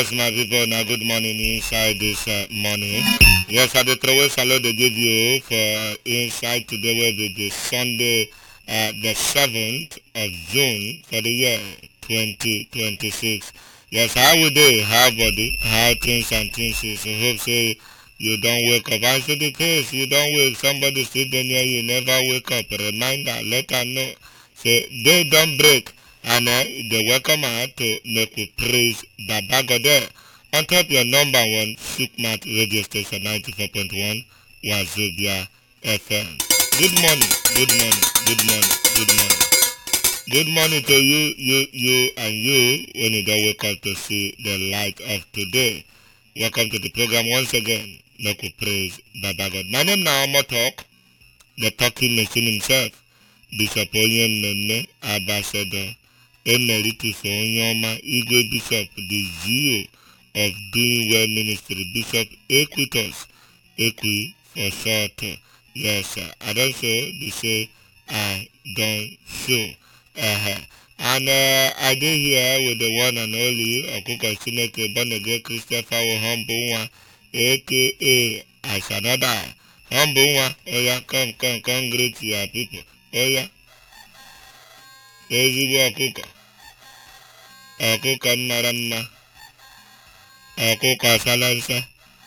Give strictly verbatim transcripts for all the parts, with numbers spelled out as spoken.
Yes, my people, now good morning inside this uh, morning. Yes, at the throwaway salute they give you for inside today will be the Sunday, uh, the seventh of June for the year twenty twenty-six. Yes, how would they, how body, how things and things is. So hope say you don't wake up. Answer the case, you don't wake, somebody sitting near you, never wake up. Reminder, let her know. Say, they don't break. And uh, they welcome her to make we praise Baba God on top your number one Sukmat radio station ninety-four point one Wazobia F M. Good morning, good morning, good morning, good morning. Good morning to you, you, you, and you when you don't wake up to see the light of today. Welcome to the program once again. Make we praise Baba God. My name now Motok, the talking machine himself, Bishop Oyen Nene Ambassador. Emeritus Onyoma Igwe Bishop, the Z O of Doing Well Ministry, Bishop Equitus, Equi for short. Yes, sir. I don't show, they say I don't show. Uh-huh. And uh, I did here with the one and only Okuko Chineke Bonege Christopher Humble One, a k a. I shall not die. Humble One, oh yeah, come, come, come, greet your people. Oh yeah. Ezigbo ọkụkọ ọkụkọ mara mma ọkụkọ sala nsọ.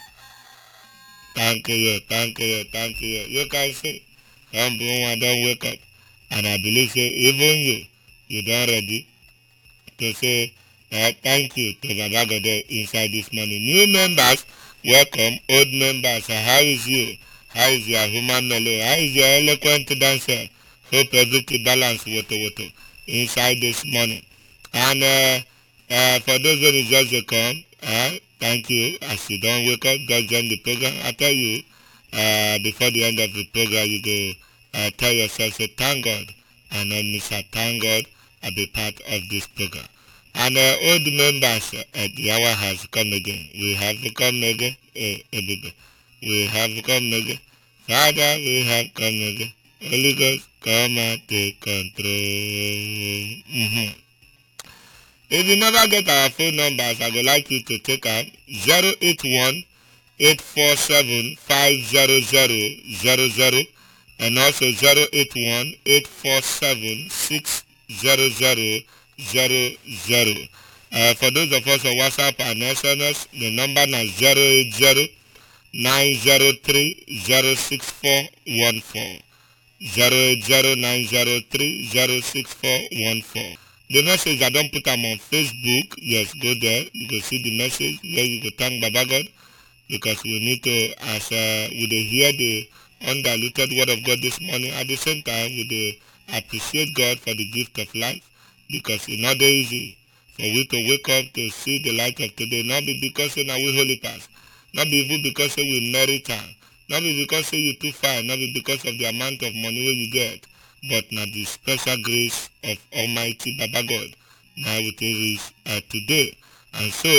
Thank you, thank you, thank you. You can say, humble one don't wake up. And I believe say, even you, you don't ready to say uh, thank you to Baba God inside this morning. New members, welcome. Old members, uh, how is you? How is your human mellow? How is your eloquent dancer? Hope everything balance water water inside this morning. And uh, uh, for those who just come, uh, thank you. As you don't wake up, just join the program. I tell you, uh, before the end of the program, you go uh, tell yourself, say, thank God. And then Mister Thank God, I'll be part of this program. And uh, all the members uh, at the hour has come again. We have come again. Uh, everybody. We have come again. Father, we have come again. Holy Ghost, come and take control. Mm-hmm. If you never get our phone numbers, I would like you to take out zero eight one, eight four seven, five zero zero zero zero and also zero eight one, eight four seven, six zero zero zero zero. Uh, for those of us on WhatsApp and S M S, the number is zero eight zero, nine zero three, zero six four one four. zero eight zero, nine zero three, zero six four one four. The message I don't put them on Facebook. Yes, go there. You can see the message. There you go thank Baba God. Because we need to, as uh, we hear the undiluted word of God this morning, at the same time, we appreciate God for the gift of life. Because it's not easy for we to wake up to see the light of today. Not be because now we holy pass. Not be even because we merit time. Not be because say you too far. Not be because of the amount of money you get. But now the special grace of Almighty Baba God. Now it is uh, today. And so,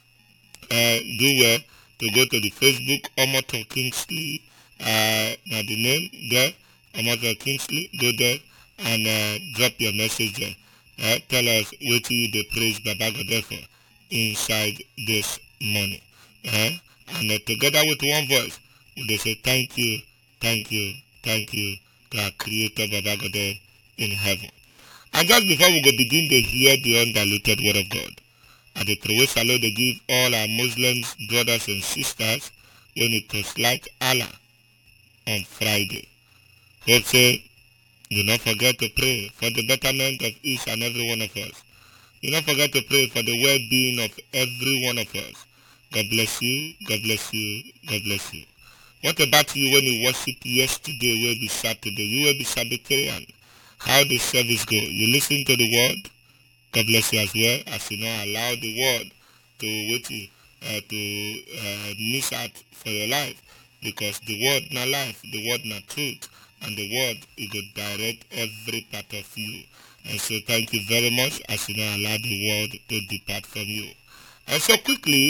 uh, do well to go to the Facebook Omoto Kingsley. Uh, now the name there, Omoto Kingsley. Go there and uh, drop your message there. Uh, tell us what you the praise Baba God for inside this morning. Uh, and uh, together with one voice, they say thank you, thank you, thank you to our Creator Baba God in heaven. And just before we go begin to hear the undiluted word of God, at the throwaway salute they give all our Muslims brothers and sisters when it was like Allah on Friday. Hope say, do not forget to pray for the betterment of each and every one of us. Do not forget to pray for the well-being of every one of us. God bless you, God bless you, God bless you. What about you when you worship yesterday will be Saturday? You will be Sabbatarian. How the service go? You listen to the word. God bless you as well, as you not allow the word to wait you, uh, to uh, miss out for your life. Because the word not life, the word not truth, and the word it will direct every part of you. And so thank you very much as you not allow the word to depart from you. And so quickly